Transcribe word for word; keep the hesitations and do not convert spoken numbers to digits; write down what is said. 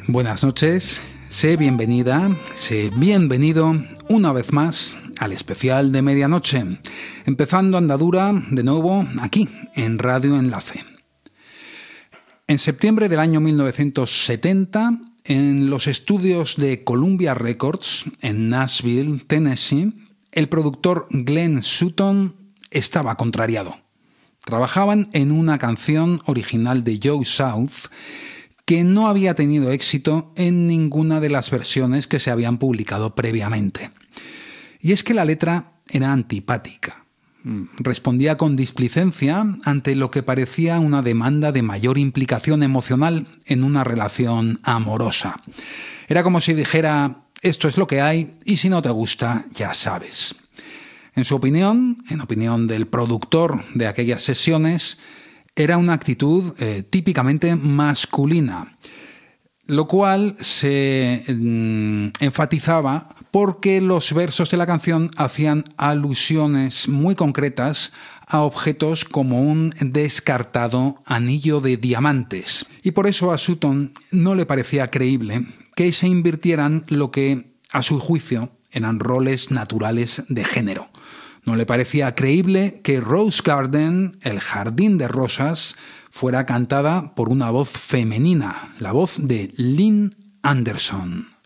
Buenas noches, sé bienvenida, sé bienvenido una vez más al especial de medianoche, empezando andadura de nuevo aquí en Radio Enlace. En septiembre del año mil novecientos setenta, en los estudios de Columbia Records en Nashville, Tennessee, el productor Glenn Sutton estaba contrariado. Trabajaban en una canción original de Joe South que no había tenido éxito en ninguna de las versiones que se habían publicado previamente. Y es que la letra era antipática. Respondía con displicencia ante lo que parecía una demanda de mayor implicación emocional en una relación amorosa. Era como si dijera, esto es lo que hay y si no te gusta, ya sabes. En su opinión, en opinión del productor de aquellas sesiones, era una actitud eh, típicamente masculina, lo cual se eh, enfatizaba porque los versos de la canción hacían alusiones muy concretas a objetos como un descartado anillo de diamantes. Y por eso a Sutton no le parecía creíble que se invirtieran lo que, a su juicio, eran roles naturales de género. No le parecía creíble que Rose Garden, el jardín de rosas, fuera cantada por una voz femenina, la voz de Lynn Anderson.